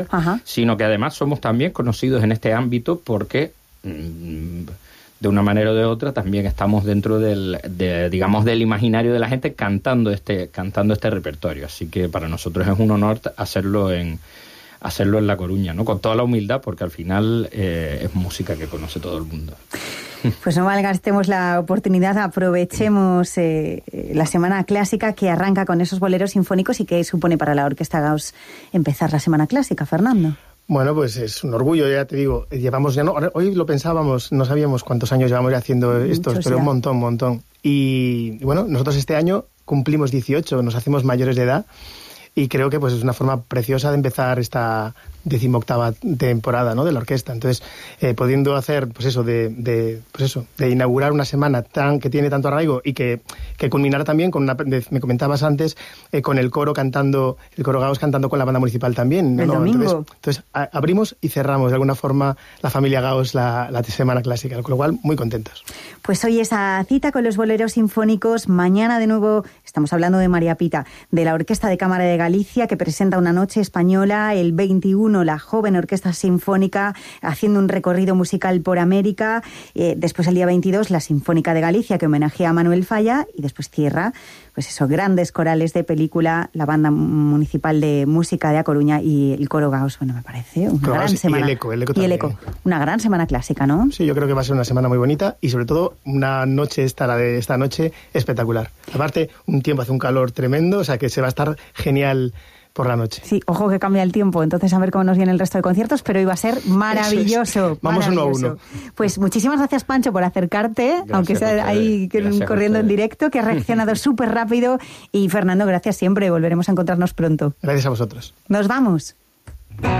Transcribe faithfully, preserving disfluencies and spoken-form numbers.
Ajá. Sino que además somos también conocidos en este ámbito porque mmm, de una manera o de otra también estamos dentro del, de, digamos, del imaginario de la gente cantando este, cantando este repertorio. Así que para nosotros es un honor hacerlo en hacerlo en La Coruña, ¿no? Con toda la humildad, porque al final eh, es música que conoce todo el mundo. Pues no malgastemos la oportunidad, aprovechemos eh, la Semana Clásica que arranca con esos boleros sinfónicos. ¿Y qué supone para la Orquesta Gauss empezar la Semana Clásica, Fernando? Bueno, pues es un orgullo, ya te digo, llevamos ya no, hoy lo pensábamos, no sabíamos cuántos años llevamos ya haciendo estos, Muchos pero ya. un montón, un montón. Y bueno, nosotros este año cumplimos dieciocho, nos hacemos mayores de edad y creo que pues es una forma preciosa de empezar esta decimoctava temporada, ¿no?, de la orquesta. Entonces, eh, pudiendo hacer, pues eso, de, de, pues eso, de inaugurar una semana tan que tiene tanto arraigo y que, que culminará también con una, de, me comentabas antes, eh, con el coro cantando, el coro Gauss cantando con la banda municipal también. El ¿no? domingo. Entonces, entonces a, abrimos y cerramos de alguna forma la familia Gauss la, la semana clásica, con lo cual muy contentos. Pues hoy esa cita con los boleros sinfónicos, mañana de nuevo estamos hablando de María Pita, de la Orquesta de Cámara de Galicia, que presenta una noche española, el veintiuno la joven Orquesta Sinfónica haciendo un recorrido musical por América, eh, después el día veintidós la Sinfónica de Galicia, que homenajea a Manuel Falla, y después cierra, pues eso, grandes corales de película, la Banda Municipal de Música de A Coruña y el Coro Gauss. Bueno, me parece una Coro gran Gauss semana. Y el eco, el eco y el también. eco. Una gran semana clásica, ¿no? Sí, yo creo que va a ser una semana muy bonita y sobre todo una noche, esta, la de esta noche, espectacular. Aparte, un tiempo, hace un calor tremendo, o sea que se va a estar genial por la noche. Sí, ojo que cambia el tiempo, entonces a ver cómo nos viene el resto de conciertos, pero iba a ser maravilloso. Es. Vamos maravilloso. uno a uno. Pues muchísimas gracias, Pancho, por acercarte, Gracias aunque sea ahí Gracias corriendo en directo, que has reaccionado súper rápido. Y Fernando, gracias siempre, volveremos a encontrarnos pronto. Gracias a vosotros. Nos vamos.